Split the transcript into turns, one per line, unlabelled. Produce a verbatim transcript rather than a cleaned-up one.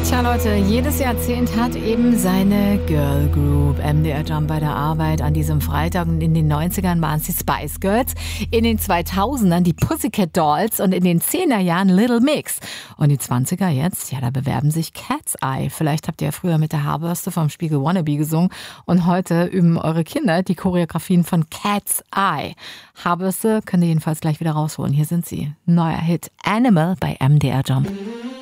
Tja Leute, jedes Jahrzehnt hat eben seine Girl Group. M D R Jump bei der Arbeit an diesem Freitag, und in den neunzigern waren es die Spice Girls, in den zweitausendern die Pussycat Dolls und in den zehnerjahren Little Mix. Und die zwanziger jetzt, ja, da bewerben sich Cat's Eye. Vielleicht habt ihr ja früher mit der Haarbürste vom Spiegel Wannabe gesungen und heute üben eure Kinder die Choreografien von Cat's Eye. Haarbürste könnt ihr jedenfalls gleich wieder rausholen. Hier sind sie. Neuer Hit Animal bei M D R Jump.